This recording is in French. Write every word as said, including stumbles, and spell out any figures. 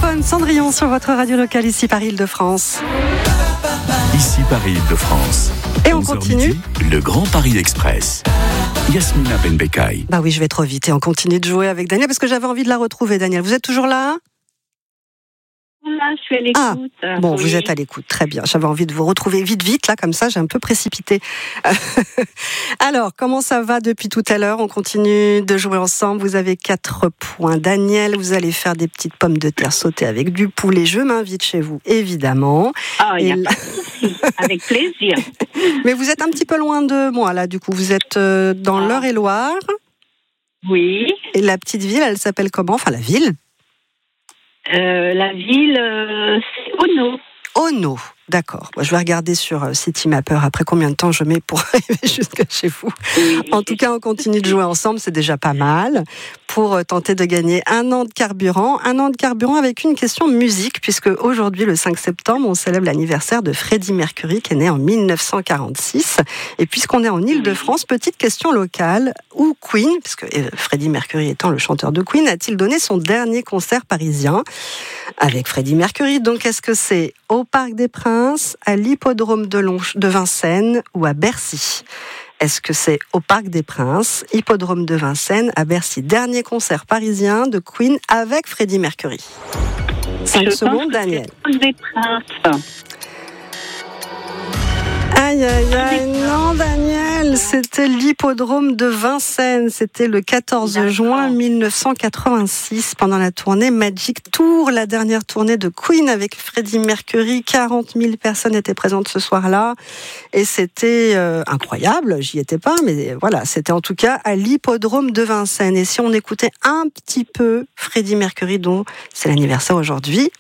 Antoine Cendrillon sur votre radio locale ici par Île-de-France. Ici par Île-de-France. Et on continue. Midi, le Grand Paris Express. Yasmina Benbekay. Bah oui, je vais trop vite et on continue de jouer avec Daniel parce que j'avais envie de la retrouver. Daniel, vous êtes toujours là ? Là, je suis à l'écoute. Ah, bon, oui. vous êtes à l'écoute, très bien. J'avais envie de vous retrouver vite, vite, là, comme ça, j'ai un peu précipité. Alors, comment ça va depuis tout à l'heure ? On continue de jouer ensemble. Vous avez quatre points. Daniel, vous allez faire des petites pommes de terre sautées avec du poulet. Je m'invite chez vous, évidemment. Ah, il y a Et pas de souci. Avec plaisir. Mais vous êtes un petit peu loin de moi, là, du coup. Vous êtes euh, dans Ah. l'Eure-et-Loire. Oui. Et la petite ville, elle s'appelle comment ? Enfin, la ville ? Euh, la ville, euh, c'est Ono. Ono, d'accord. Moi, je vais regarder sur euh, Citymapper après combien de temps je mets pour arriver jusqu'à chez vous. Oui. En tout cas, on continue de jouer ensemble, c'est déjà pas mal, pour euh, tenter de gagner un an de carburant. Un an de carburant avec une question musique, puisque aujourd'hui, le cinq septembre, on célèbre l'anniversaire de Freddie Mercury, qui est né en dix-neuf cent quarante-six. Et puisqu'on est en Île-de-France, petite question locale, où Queen, puisque euh, Freddie Mercury étant le chanteur de Queen, a-t-il donné son dernier concert parisien avec Freddie Mercury? Donc, est-ce que c'est au Parc des Princes, à l'hippodrome de, Longe, de Vincennes ou à Bercy? Est-ce que c'est au Parc des Princes, hippodrome de Vincennes, à Bercy? Dernier concert parisien de Queen avec Freddie Mercury. cinq secondes, Daniel. Des Princes. Aïe, aïe, aïe, non, Daniel, c'était l'hippodrome de Vincennes. C'était le quatorze D'accord. juin mille neuf cent quatre-vingt-six, pendant la tournée Magic Tour, la dernière tournée de Queen avec Freddie Mercury. quarante mille personnes étaient présentes ce soir-là. Et c'était euh, incroyable, j'y étais pas, mais voilà, c'était en tout cas à l'hippodrome de Vincennes. Et si on écoutait un petit peu Freddie Mercury, dont c'est l'anniversaire aujourd'hui,